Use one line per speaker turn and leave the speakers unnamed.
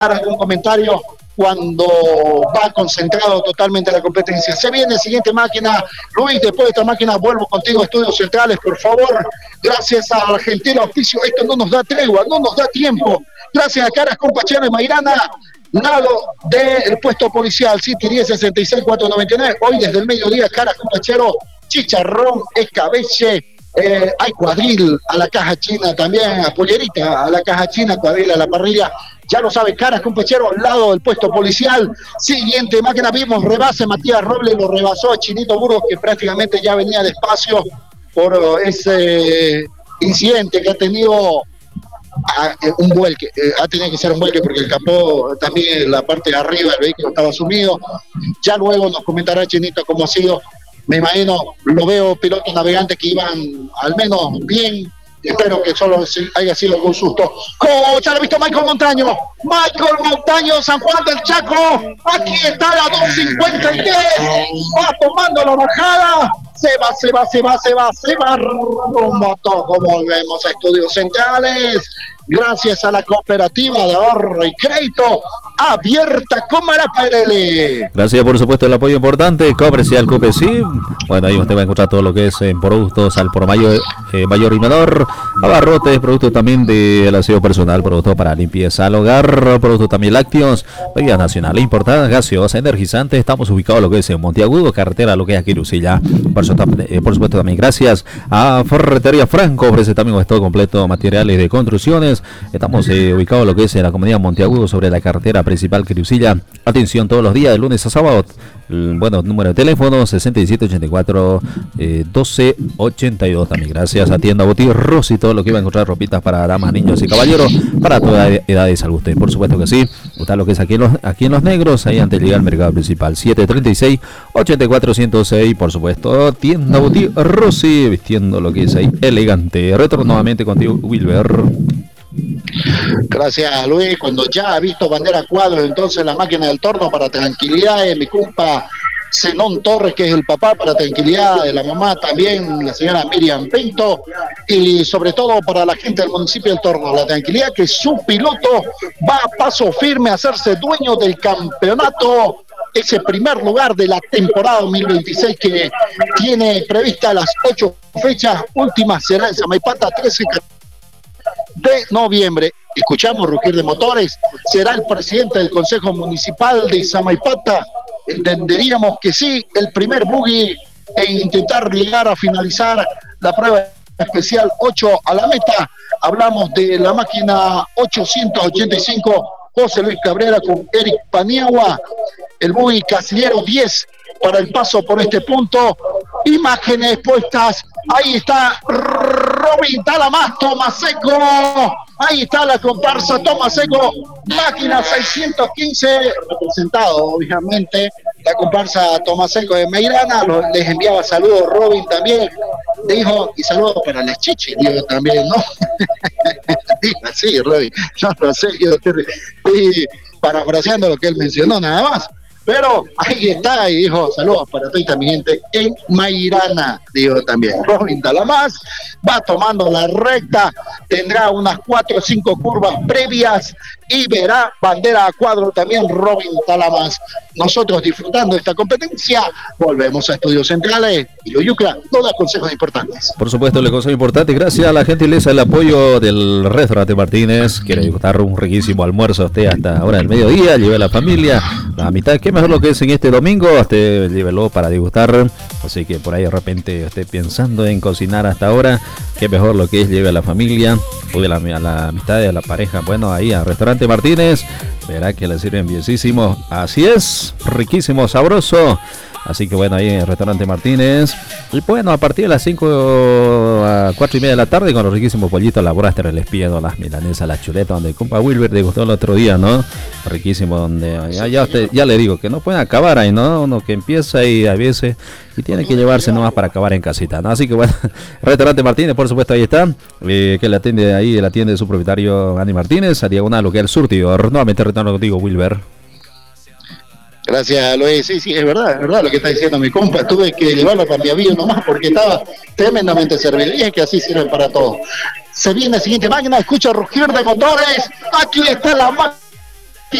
algún comentario cuando va concentrado totalmente la competencia. Se viene siguiente máquina. Luis, después de esta máquina vuelvo contigo a Estudios Centrales, por favor. Gracias al gentil oficio. Esto no nos da tregua, no nos da tiempo. Gracias a Caras Compachero y Mairana, lado del puesto policial, City 1066-499. Hoy desde el mediodía, Caras Compachero, chicharrón, escabeche. Hay cuadril a la caja china también, a pollerita a la caja china, cuadril a la parrilla. Ya lo sabe, Caras Compachero, al lado del puesto policial. Siguiente máquina, vimos rebase, Matías Robles lo rebasó a Chinito Burgos, que prácticamente ya venía despacio por ese incidente que ha tenido un vuelque. Ha tenido que ser un vuelque porque el capó, también la parte de arriba del vehículo estaba sumido. Ya luego nos comentará Chinito cómo ha sido. Me imagino, lo veo pilotos navegantes que iban al menos bien. Espero que solo haya sido algún susto. Ya lo he visto Michael Montaño. Michael Montaño, San Juan del Chaco. Aquí está la 253. Va tomando la bajada. Se va. Rumbo a todo. Volvemos a Estudios Centrales. Gracias a la cooperativa de ahorro y crédito abierta con Maraparele.
Gracias por supuesto el apoyo importante. Comercial Cupesi. Bueno, ahí usted va a encontrar todo lo que es en productos al por mayor y menor, abarrotes, productos también del aseo personal, productos para limpieza al hogar, productos también lácteos, bebidas nacionales importadas, gaseosas, energizantes. Estamos ubicados en lo que es en Monteagudo, carretera lo que es aquí Lucilla. Por supuesto también gracias a Ferretería Franco, ofrece también un stock completo de materiales de construcciones. Estamos ubicados en lo que es en la comunidad Monteagudo, sobre la carretera principal Quirusilla. Atención todos los días, de lunes a sábado. Bueno, número de teléfono 6784-1282. También gracias a Tienda Botín Rossi, todo lo que iba a encontrar ropitas para damas, niños y caballeros, para toda edad y salud. Por supuesto que sí. Está lo que es aquí en Los Negros, ahí antes de llegar al mercado principal. 736-8406. Por supuesto, Tienda Botín Rossi, vistiendo lo que es ahí elegante. Retorno nuevamente contigo, Wilber.
Gracias, Luis. Cuando ya ha visto bandera cuadro, entonces la máquina del torno, para tranquilidad de mi compa Zenón Torres, que es el papá, para tranquilidad de la mamá también, la señora Miriam Pinto, y sobre todo para la gente del municipio del Torno, la tranquilidad que su piloto va a paso firme a hacerse dueño del campeonato, ese primer lugar de la temporada 2026 que tiene prevista las 8 fechas últimas. Será en Samaipata 13 de noviembre. Escuchamos rugir de motores. Será el presidente del Consejo Municipal de Samaipata. Entenderíamos que sí, el primer buggy e intentar llegar a finalizar la prueba especial 8 a la meta. Hablamos de la máquina 885 José Luis Cabrera con Eric Paniagua, el buggy Casillero 10 para el paso por este punto. Imágenes puestas. Ahí está Robin Talamas, Tomaseco. Ahí está la comparsa Tomaseco, máquina 615, representado obviamente la comparsa Tomaseco de Meirana. Les enviaba saludos Robin también. Dijo, y saludos para las chichis, digo también, ¿no? Dijo así, Robin. Yo no sé, yo estoy parafraseando lo que él mencionó nada más. Pero ahí está, y dijo, saludos para toda mi gente en Mairana, digo también. Robin Talamas va tomando la recta, tendrá unas 4 o 5 curvas previas y verá bandera a cuadro también Robin Talamas. Nosotros disfrutando de esta competencia, volvemos a Estudios Centrales y Loyucla, no da consejos importantes.
Por supuesto, le consejo importante, gracias a la gentileza, el apoyo del restaurante Martínez. Quiere disfrutar un riquísimo almuerzo usted hasta ahora del mediodía, lleve a la familia, la mitad, qué mejor lo que es en este domingo, usted llévelo para degustar. Así que por ahí de repente esté pensando en cocinar hasta ahora, qué mejor lo que es lleve a la familia o a la amistad de la pareja. Bueno, ahí al restaurante Martínez, verá que le sirven bienísimo. Así es, riquísimo, sabroso. Así que bueno, ahí en el restaurante Martínez. Y bueno, a partir de las 5 a 4 y media de la tarde, con los riquísimos pollitos, la borrastra, el espiedo, las milanesas, las chuletas, donde el compa Wilber degustó el otro día, ¿no? Riquísimo, donde ya le digo que no pueden acabar ahí, ¿no? Uno que empieza y a veces y tiene que llevarse nomás para acabar en casita, ¿no? Así que bueno, restaurante Martínez, por supuesto, ahí está. Que le atiende ahí, le atiende su propietario Andy Martínez, a diagonal lo que es el surtidor. Nuevamente retorno contigo, Wilber.
Gracias, Luis. Sí, es verdad lo que está diciendo mi compa. Tuve que llevarlo para mi avión nomás porque estaba tremendamente servido. Y es que así sirve para todo. Se viene la siguiente máquina, escucha rugir de motores. Aquí está la máquina